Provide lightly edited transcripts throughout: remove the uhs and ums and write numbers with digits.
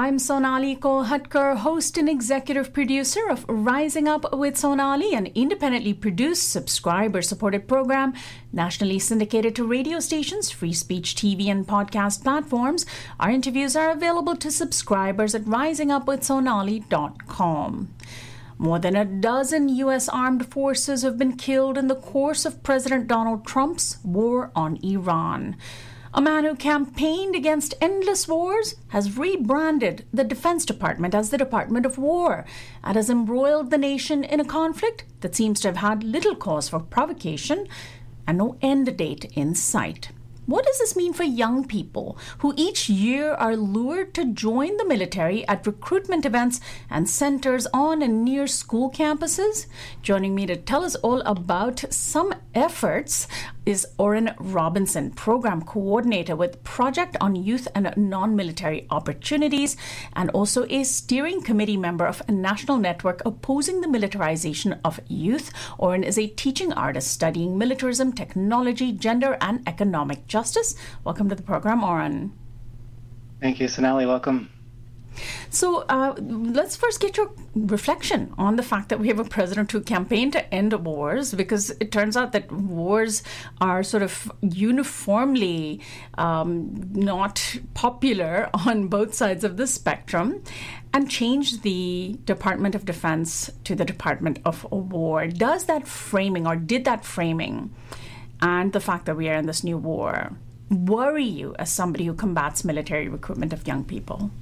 I'm Sonali Kolhatkar, host and executive producer of Rising Up with Sonali, an independently produced, subscriber-supported program, nationally syndicated to radio stations, free speech TV and podcast platforms. Our interviews are available to subscribers at risingupwithsonali.com. More than a dozen U.S. armed forces have been killed in the course of President Donald Trump's war on Iran. A man who campaigned against endless wars has rebranded the Defense Department as the Department of War and has embroiled the nation in a conflict that seems to have had little cause for provocation and no end date in sight. What does this mean for young people who each year are lured to join the military at recruitment events and centers on and near school campuses? Joining me to tell us all about some efforts is Oren Robinson, Program Coordinator with Project on Youth and Non-Military Opportunities, and also a steering committee member of a national network opposing the militarization of youth. Oren is a teaching artist studying militarism, technology, gender, and economic justice. Welcome to the program, Oren. Thank you, Sonali. Welcome. So let's first get your reflection on the fact that we have a president who campaigned to end wars, because it turns out that wars are sort of uniformly not popular on both sides of the spectrum, and changed the Department of Defense to the Department of War. Does that framing, or did that framing, and the fact that we are in this new war, worry you as somebody who combats military recruitment of young people?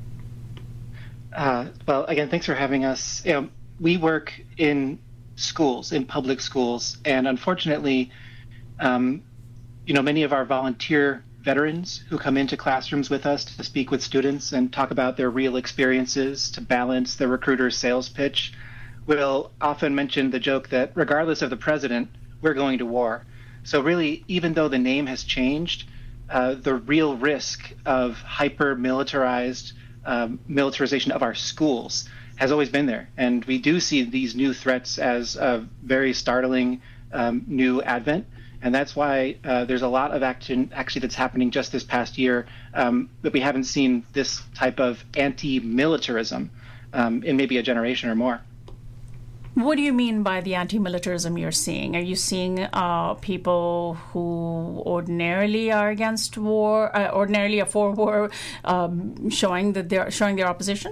Well, again, thanks for having us. We work in schools, in public schools, and unfortunately, many of our volunteer veterans who come into classrooms with us to speak with students and talk about their real experiences to balance the recruiter's sales pitch will often mention the joke that regardless of the president, we're going to war. So really, even though the name has changed, the real risk of hyper-militarized militarization of our schools has always been there. And we do see these new threats as a very startling new advent. And that's why there's a lot of action actually that's happening just this past year, that we haven't seen this type of anti-militarism in maybe a generation or more. What do you mean by the anti-militarism you're seeing? Are you seeing people who ordinarily are against war, ordinarily are for war, showing their opposition?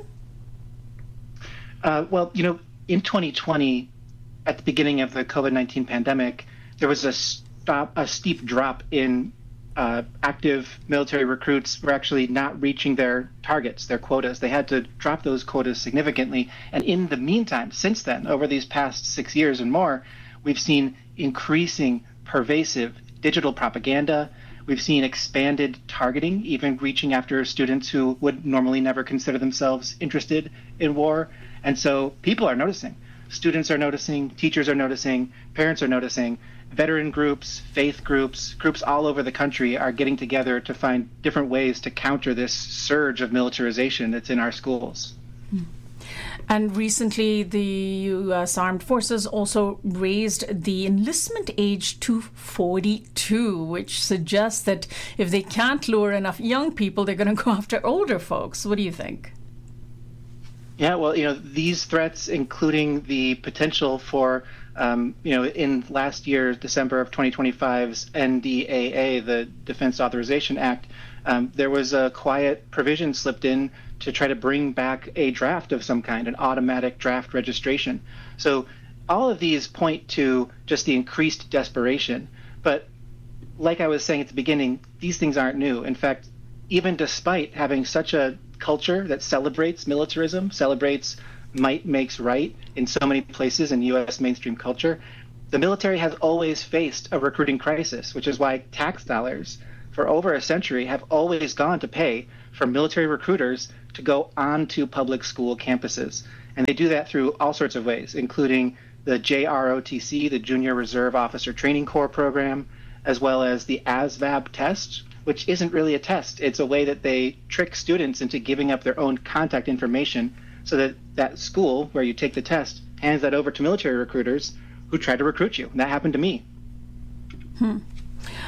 Well, in 2020, at the beginning of the COVID-19 pandemic, there was a steep drop in active military recruits were actually not reaching their targets, their quotas. They had to drop those quotas significantly. And in the meantime, since then, over these past 6 years and more, we've seen increasing pervasive digital propaganda. We've seen expanded targeting, even reaching after students who would normally never consider themselves interested in war. And so people are noticing. Students are noticing, teachers are noticing, parents are noticing. Veteran groups, faith groups, groups all over the country are getting together to find different ways to counter this surge of militarization that's in our schools. And recently, the U.S. Armed Forces also raised the enlistment age to 42, which suggests that if they can't lure enough young people, they're going to go after older folks. What do you think? Yeah, well, these threats, including the potential for in last year, December of 2025's NDAA, the Defense Authorization Act, there was a quiet provision slipped in to try to bring back a draft of some kind, an automatic draft registration. So all of these point to just the increased desperation. But like I was saying at the beginning, these things aren't new. In fact, even despite having such a culture that celebrates militarism, celebrates might makes right in so many places in U.S. mainstream culture, the military has always faced a recruiting crisis, which is why tax dollars for over a century have always gone to pay for military recruiters to go onto public school campuses. And they do that through all sorts of ways, including the JROTC, the Junior Reserve Officer Training Corps program, as well as the ASVAB test, which isn't really a test. It's a way that they trick students into giving up their own contact information so that that school where you take the test hands that over to military recruiters who try to recruit you. And that happened to me.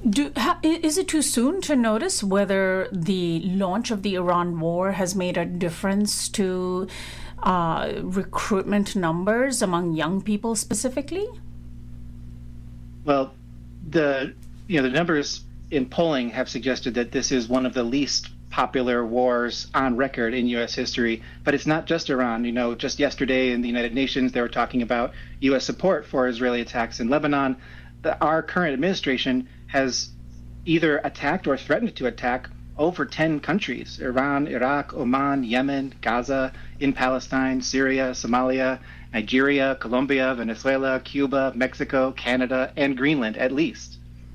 Is it too soon to notice whether the launch of the Iran war has made a difference to recruitment numbers among young people specifically? Well, the numbers in polling have suggested that this is one of the least popular wars on record in U.S. history. But it's not just Iran. Just yesterday in the United Nations, they were talking about U.S. support for Israeli attacks in Lebanon. Our current administration has either attacked or threatened to attack over 10 countries: Iran, Iraq, Oman, Yemen, Gaza, in Palestine, Syria, Somalia, Nigeria, Colombia, Venezuela, Cuba, Mexico, Canada, and Greenland, at least.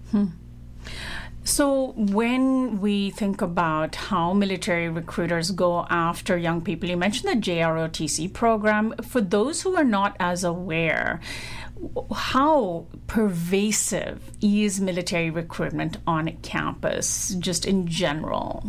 So when we think about how military recruiters go after young people, you mentioned the JROTC program. For those who are not as aware, how pervasive is military recruitment on campus, just in general?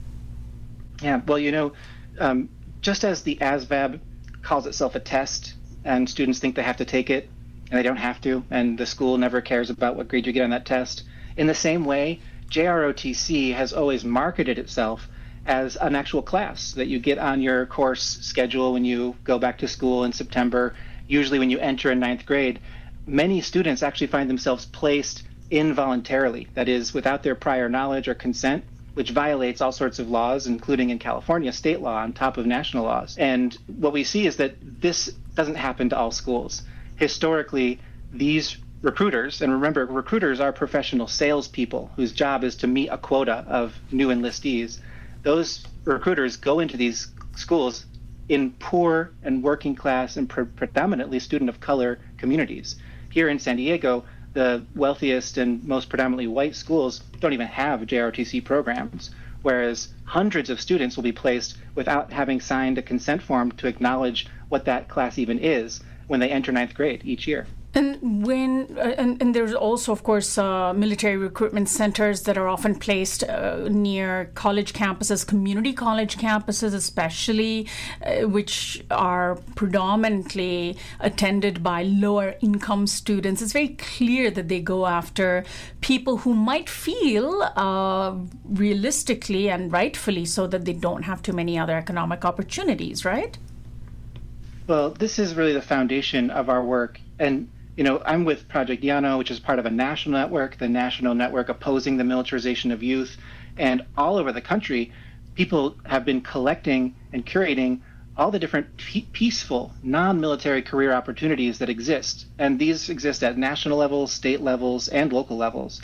Yeah, well, just as the ASVAB calls itself a test and students think they have to take it and they don't have to, and the school never cares about what grade you get on that test, in the same way, JROTC has always marketed itself as an actual class that you get on your course schedule when you go back to school in September. Usually when you enter in ninth grade, many students actually find themselves placed involuntarily, that is, without their prior knowledge or consent, which violates all sorts of laws, including in California, state law on top of national laws. And what we see is that this doesn't happen to all schools. Historically, these recruiters, and remember, recruiters are professional salespeople whose job is to meet a quota of new enlistees. Those recruiters go into these schools in poor and working class and predominantly student of color communities. Here in San Diego, the wealthiest and most predominantly white schools don't even have JROTC programs, whereas hundreds of students will be placed without having signed a consent form to acknowledge what that class even is when they enter ninth grade each year. And and there's also, of course, military recruitment centers that are often placed near college campuses, community college campuses especially, which are predominantly attended by lower income students. It's very clear that they go after people who might feel realistically and rightfully so that they don't have too many other economic opportunities, right? Well, this is really the foundation of our work. And I'm with Project Yano, which is part of a national network, the National Network Opposing the Militarization of Youth. And all over the country, people have been collecting and curating all the different peaceful, non-military career opportunities that exist. And these exist at national levels, state levels, and local levels.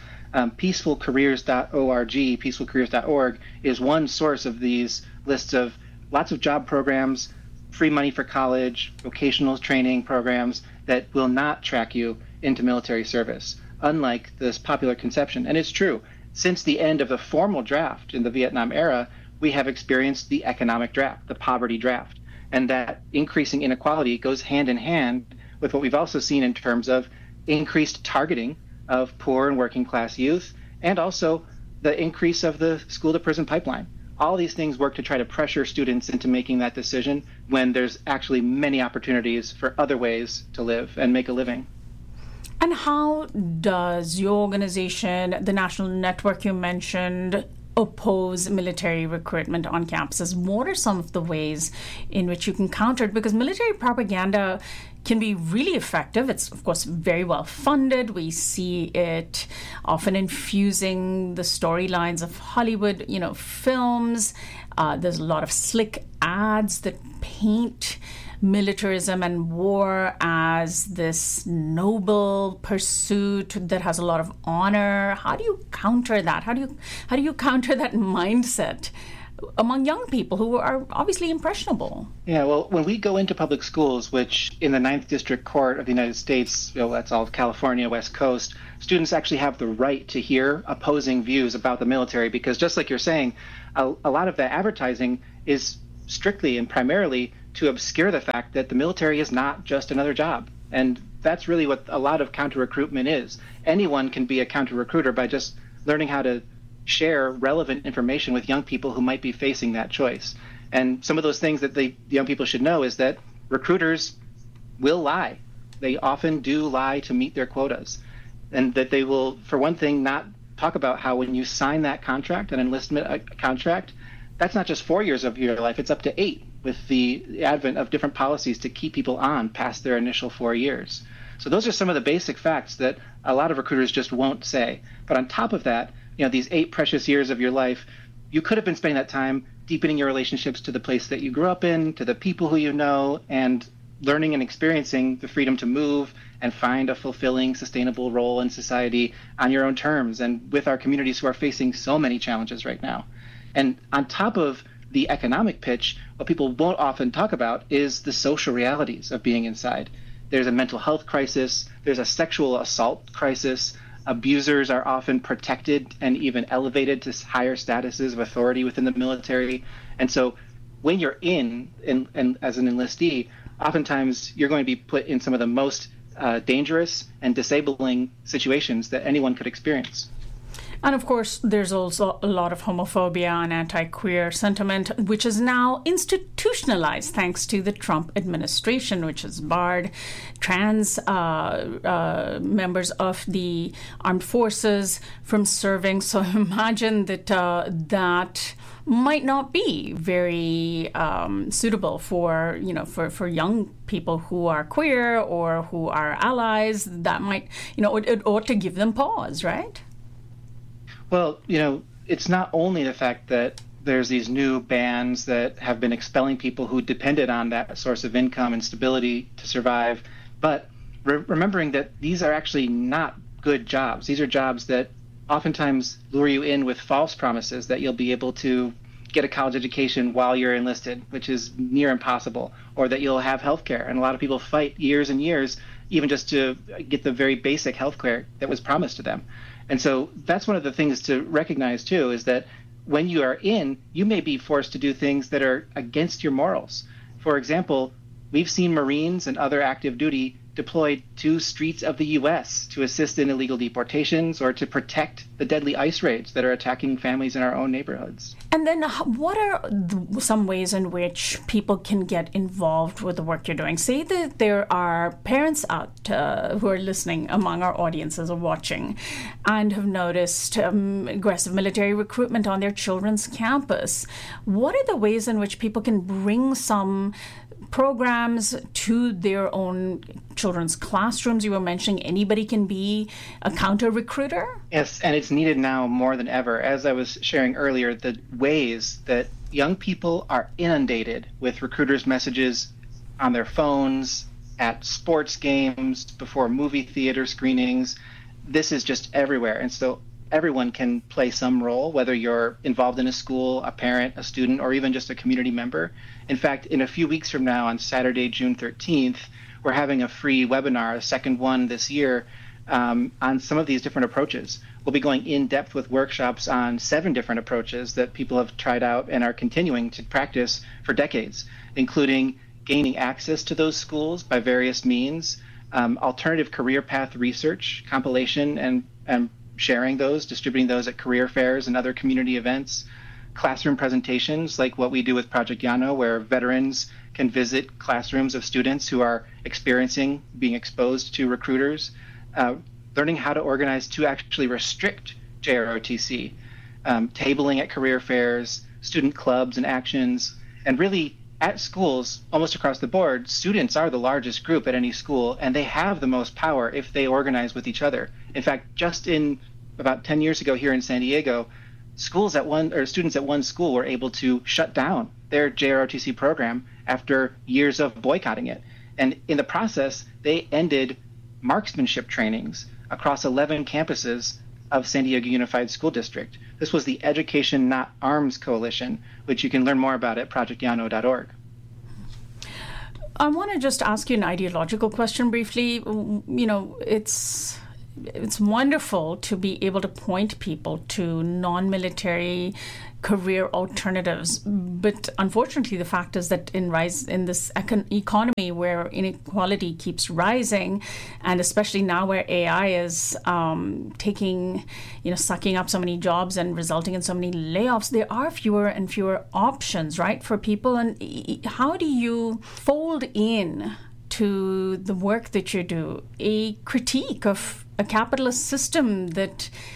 Peacefulcareers.org, peacefulcareers.org, is one source of these lists of lots of job programs, free money for college, vocational training programs that will not track you into military service, unlike this popular conception. And it's true. Since the end of the formal draft in the Vietnam era, we have experienced the economic draft, the poverty draft. And that increasing inequality goes hand in hand with what we've also seen in terms of increased targeting of poor and working class youth, and also the increase of the school-to-prison pipeline. All these things work to try to pressure students into making that decision when there's actually many opportunities for other ways to live and make a living. And how does your organization, the National Network you mentioned, oppose military recruitment on campuses? What are some of the ways in which you can counter it? Because military propaganda can be really effective. It's, of course, very well funded. We see it often infusing the storylines of Hollywood, films. There's a lot of slick ads that paint militarism and war as this noble pursuit that has a lot of honor. How do you counter that? How do you counter that mindset among young people who are obviously impressionable? Yeah, well, when we go into public schools, which in the 9th District Court of the United States, that's all of California, West Coast, students actually have the right to hear opposing views about the military, because just like you're saying, a lot of the advertising is strictly and primarily to obscure the fact that the military is not just another job. And that's really what a lot of counter-recruitment is. Anyone can be a counter-recruiter by just learning how to share relevant information with young people who might be facing that choice. And some of those things that the young people should know is that recruiters will lie. They often do lie to meet their quotas. And that they will, for one thing, not talk about how when you sign that contract, an enlistment contract, that's not just 4 years of your life, it's up to 8 with the advent of different policies to keep people on past their initial 4 years. So those are some of the basic facts that a lot of recruiters just won't say. But on top of that, these 8 precious years of your life, you could have been spending that time deepening your relationships to the place that you grew up in, to the people who you know, and learning and experiencing the freedom to move and find a fulfilling, sustainable role in society on your own terms and with our communities who are facing so many challenges right now. And on top of the economic pitch, what people won't often talk about is the social realities of being inside. There's a mental health crisis, there's a sexual assault crisis, abusers are often protected and even elevated to higher statuses of authority within the military. And so when you're in as an enlistee, oftentimes you're going to be put in some of the most dangerous and disabling situations that anyone could experience. And of course, there's also a lot of homophobia and anti-queer sentiment, which is now institutionalized thanks to the Trump administration, which has barred trans members of the armed forces from serving. So imagine that that might not be very suitable for young people who are queer or who are allies. That might, it ought to give them pause, right? Well, it's not only the fact that there's these new bans that have been expelling people who depended on that source of income and stability to survive, but remembering that these are actually not good jobs. These are jobs that oftentimes lure you in with false promises that you'll be able to get a college education while you're enlisted, which is near impossible, or that you'll have health care. And a lot of people fight years and years even just to get the very basic health care that was promised to them. And so that's one of the things to recognize, too, is that when you are in, you may be forced to do things that are against your morals. For example, we've seen Marines and other active duty deployed to streets of the U.S. to assist in illegal deportations or to protect the deadly ICE raids that are attacking families in our own neighborhoods. And then what are some ways in which people can get involved with the work you're doing? Say that there are parents out who are listening among our audiences or watching and have noticed aggressive military recruitment on their children's campus. What are the ways in which people can bring some programs to their own children's classrooms? You were mentioning anybody can be a counter-recruiter? Yes, and it's needed now more than ever. As I was sharing earlier, the ways that young people are inundated with recruiters' messages on their phones, at sports games, before movie theater screenings, this is just everywhere. And so everyone can play some role, whether you're involved in a school, a parent, a student, or even just a community member. In fact, in a few weeks from now, on Saturday, June 13th, we're having a free webinar, a second one this year, on some of these different approaches. We'll be going in depth with workshops on 7 different approaches that people have tried out and are continuing to practice for decades, including gaining access to those schools by various means, alternative career path research, compilation and sharing those, distributing those at career fairs and other community events, classroom presentations like what we do with Project Yano, where veterans can visit classrooms of students who are experiencing being exposed to recruiters, learning how to organize to actually restrict JROTC, tabling at career fairs, student clubs and actions, and really at schools almost across the board, students are the largest group at any school, and they have the most power if they organize with each other. In fact, just in about 10 years ago here in San Diego, students at one school were able to shut down their JROTC program after years of boycotting it. And in the process, they ended marksmanship trainings across 11 campuses of San Diego Unified School District. This was the Education Not Arms Coalition, which you can learn more about at projectyano.org. I want to just ask you an ideological question briefly. It's wonderful to be able to point people to non-military career alternatives, but unfortunately the fact is that in this economy where inequality keeps rising, and especially now where AI is sucking up so many jobs and resulting in so many layoffs, there are fewer and fewer options, right, for people. And how do you fold in to the work that you do a critique of a capitalist system that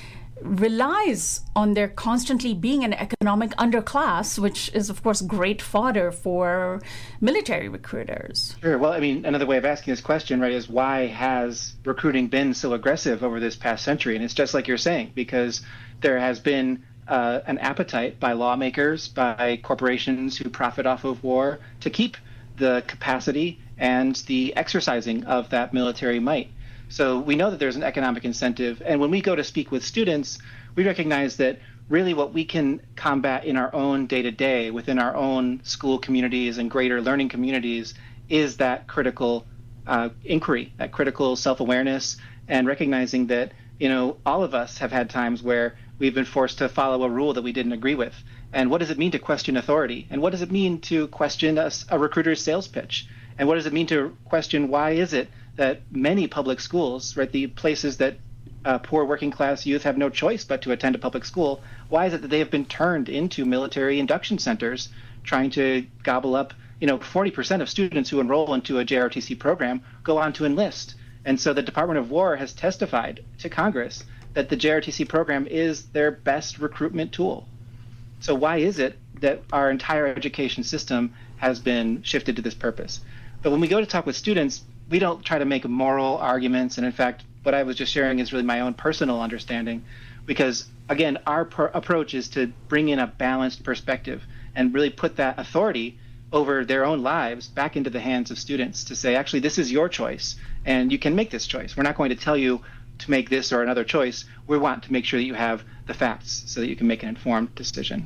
relies on there constantly being an economic underclass, which is, of course, great fodder for military recruiters. Sure. Well, I mean, another way of asking this question, right, is why has recruiting been so aggressive over this past century? And it's just like you're saying, because there has been an appetite by lawmakers, by corporations who profit off of war, to keep the capacity and the exercising of that military might. So we know that there's an economic incentive. And when we go to speak with students, we recognize that really what we can combat in our own day-to-day, within our own school communities and greater learning communities, is that critical inquiry, that critical self-awareness, and recognizing that, all of us have had times where we've been forced to follow a rule that we didn't agree with. And what does it mean to question authority? And what does it mean to question a recruiter's sales pitch? And what does it mean to question why is it that many public schools, right, the places that poor working class youth have no choice but to attend a public school, why is it that they have been turned into military induction centers trying to gobble up, 40% of students who enroll into a JROTC program go on to enlist. And so the Department of War has testified to Congress that the JROTC program is their best recruitment tool. So why is it that our entire education system has been shifted to this purpose? But when we go to talk with students, we don't try to make moral arguments. And in fact, what I was just sharing is really my own personal understanding, because again, our approach is to bring in a balanced perspective and really put that authority over their own lives back into the hands of students to say, actually, this is your choice and you can make this choice. We're not going to tell you to make this or another choice. We want to make sure that you have the facts so that you can make an informed decision.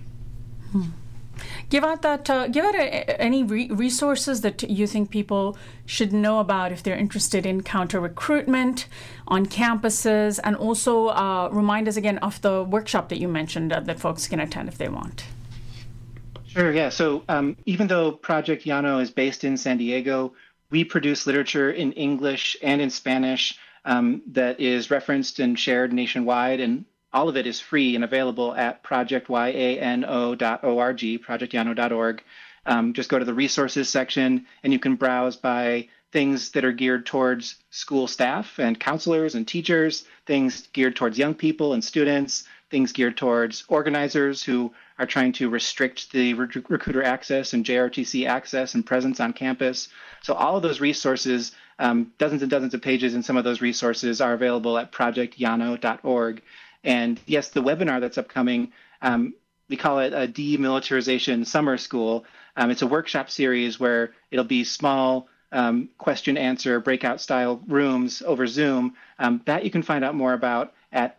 Give out any resources that you think people should know about if they're interested in counter recruitment on campuses, and also remind us again of the workshop that you mentioned that folks can attend if they want. Sure, yeah. So even though Project Llano is based in San Diego, we produce literature in English and in Spanish that is referenced and shared nationwide, and all of it is free and available at projectyano.org, projectyano.org. Just go to the resources section and you can browse by things that are geared towards school staff and counselors and teachers, things geared towards young people and students, things geared towards organizers who are trying to restrict the recruiter access and JROTC access and presence on campus. So all of those resources, dozens and dozens of pages in some of those resources are available at projectyano.org. And yes, the webinar that's upcoming, we call it a demilitarization summer school. It's a workshop series where it'll be small question answer breakout style rooms over Zoom that you can find out more about at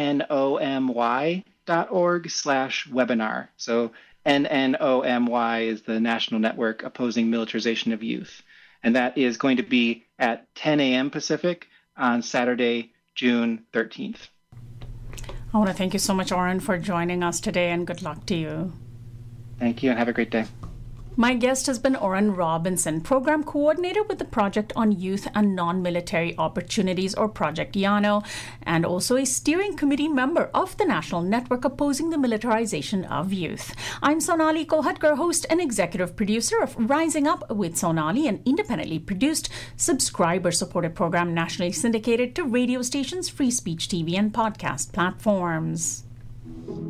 nnomy.org/webinar. So NNOMY is the National Network Opposing Militarization of Youth. And that is going to be at 10 a.m. Pacific on Saturday, June 13th. I want to thank you so much, Oren, for joining us today, and good luck to you. Thank you, and have a great day. My guest has been Oren Robinson, Program Coordinator with the Project on Youth and Non-Military Opportunities, or Project Llano, and also a steering committee member of the National Network Opposing the Militarization of Youth. I'm Sonali Kohatkar, host and executive producer of Rising Up with Sonali, an independently produced, subscriber-supported program nationally syndicated to radio stations, free speech TV, and podcast platforms.